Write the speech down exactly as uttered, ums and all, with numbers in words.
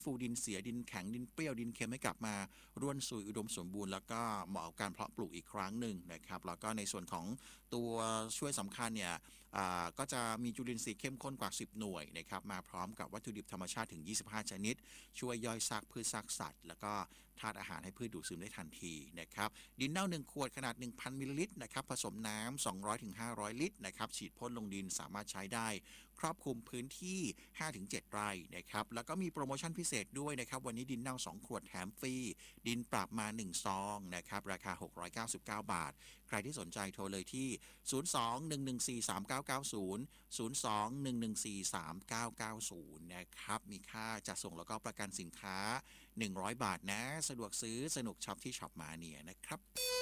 ฟูดินเสียดินแข็งดินเปรี้ยวดินเค็มให้กลับมาร่วนซุยอุดมสมบูรณ์แล้วก็เหมาะกับการเพาะปลูกอีกครั้งหนึ่งนะครับแล้วก็ในส่วนของตัวช่วยสำคัญเนี่ยก็จะมีจุลินทรีย์เข้มข้นกว่าสิบหน่วยนะครับมาพร้อมกับวัตถุดิบธรรมชาติถึงยี่สิบห้าชนิดช่วยย่อยซากพืชซากสัตว์แล้วก็ธาตุอาหารให้พืชดูดซึมได้ทันทีนะครับดินเน่าหนึ่งขวดขนาด หนึ่งพัน มิลลิลิตรนะครับผสมน้ำ สองร้อยถึงห้าร้อย ลิตรนะครับฉีดพ่นลงดินสามารถใช้ได้ครอบคลุมพื้นที่ ห้าถึงเจ็ด ไร่นะครับแล้วก็มีโปรโมชั่นพิเศษด้วยนะครับวันนี้ดินเน่าสองขวดแถมฟรีดินปรับมาหนึ่งซองนะครับราคาหกร้อยเก้าสิบเก้าบาทใครที่สนใจโทรเลยที่ศูนย์ สอง หนึ่ง หนึ่ง สี่ สาม เก้า เก้า ศูนย์ ศูนย์ สอง หนึ่ง หนึ่ง สี่ สาม เก้า เก้า ศูนย์นะครับมีค่าจัดส่งแล้วก็ประกันสินค้าหนึ่งร้อยบาทนะสะดวกซื้อสนุกช็อปที่ช็อปมาเนี่ยนะครับ